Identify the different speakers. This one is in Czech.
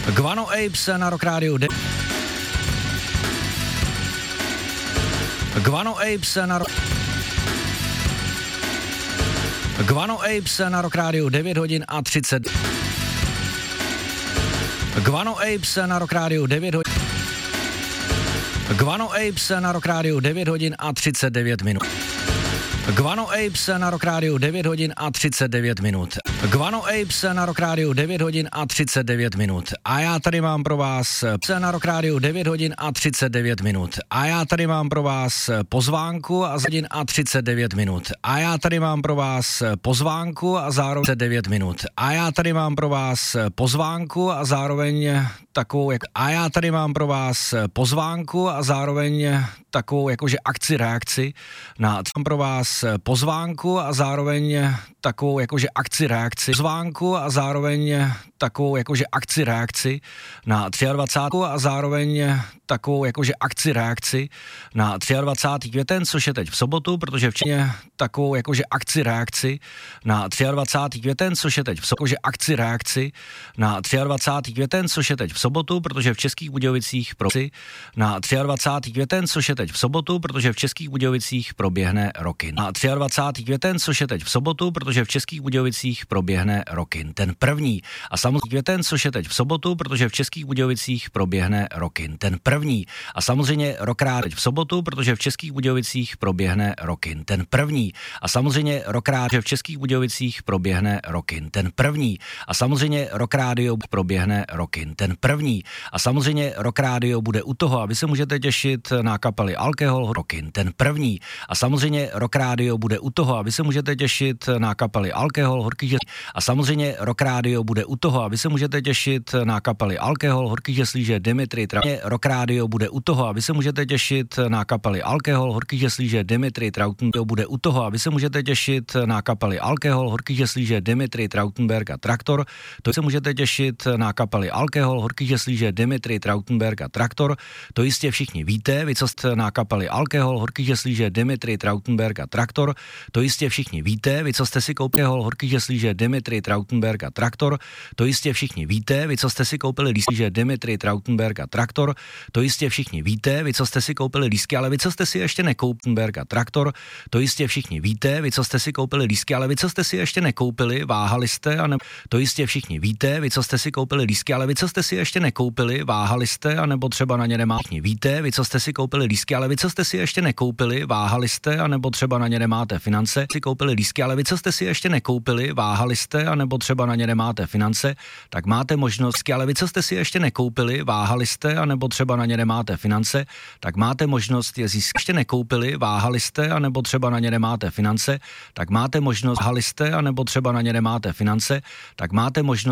Speaker 1: Guano Apes na Rock Radio. Guano Apes na Guano Apes na Rock Radio 9 hodin a 30. Guano Apes na Rock Radio 9 hodin. Guano Apes na Rock Radio 9 hodin a 39 minut. Guano Apes na Rock Radio 9 hodin a 39 minut. Guano Apes na Rock Radio 9 hodin a 39 minut. A já tady mám pro vás na Rock Radio 9 hodin a 39 minut. A já tady mám pro vás pozvánku a hodin a 39 minut. A já tady mám pro vás pozvánku a zároveň 9 minut. A já tady mám pro vás pozvánku a zároveň takovou, a já tady mám pro vás pozvánku a zároveň takovou jakože akci reakci na pro vás pozvánku a zároveň takovou jakože akci reakci pozvánku a zároveň takovou jakože akci reakci na 23. a zároveň takovou jakože akci reakci na 23. květen, což je teď v sobotu, protože včetně takovou jakože akci reakci na 23. květen, což je teď v sobotu, jakože akci reakci na 23. květen, což je teď v sobotu, protože v Českých Budějovicích na 23. květen, což je teď v sobotu, protože v Českých Budějovicích proběhne Rockin. Na 23. květen, což je teď v sobotu, protože v Českých Budějovicích proběhne Rockin. Ten první a samozřejmě květen, což je teď v sobotu, protože v Českých Budějovicích proběhne Rockin. Ten první a samozřejmě Rockrád v sobotu, protože v Českých Budějovicích proběhne Rockin. Ten první a samozřejmě Rockrád v Českých Budějovicích proběhne Rockin. Ten první a samozřejmě Rock Radio proběhne Rockin. Ten první a samozřejmě Rock Radio bude u toho, aby se můžete těšit na kapely Alkohol Rockin. Ten první a samozřejmě Rock Radio bude u toho, aby se můžete těšit na kapely Alkohol Horký a samozřejmě Rock Radio bude u toho, aby se můžete těšit na kapely Alkohol Horký Žeslíže Dimitri Rock Radio bude u toho, aby se můžete těšit na kapely Alkohol Horký Žeslíže Dimitri Trautenberg bude u toho, aby se můžete těšit na kapely Alkohol Horký Žeslíže Dimitri Trautenberg a Traktor. To se můžete těšit na kapely Alkohol Horký Žeslíže Dimitri Trautenberg a Traktor. To jistě všichni víte, vy co jste na kapely Alkohol Horký Žeslíže Dimitri Trautenberg a Traktor. To jistě všichni víte, vy co jste si koupili Horký Žeslíže Dimitri Trautenberg a Traktor. To jistě všichni víte, vy co jste si koupili lístky Dimitri Trautenberg a Traktor. To jistě všichni víte, vy co jste si koupili lístky, ale vy co jste si ještě nekoupili a Traktor. To jistě všichni víte, vy co jste si koupili lístky, ale vy co jste si ještě nekoupili, váhali jste a ne... To jistě všichni víte, vy co jste si koupili lístky, ale vy co jste si ještě nekoupili, váhali jste a nebo třeba na ně nemáte. Víte, vy co jste si koupili lístky, ale vy co jste si ještě nekoupili, váhali jste a nebo třeba na ně nemáte finance. Si koupili lístky, ale vy co jste si ještě nekoupili, váhali jste a nebo třeba na ně nemáte finance, tak máte možnost, ale vy co jste si ještě nekoupili, váhali jste a nebo třeba na ně nemáte finance, tak máte možnost je získat. Ještě nekoupili, váhali jste a nebo třeba na ně nemáte finance, tak máte možnost, váhali jste a nebo třeba na ně nemáte finance, tak máte možnost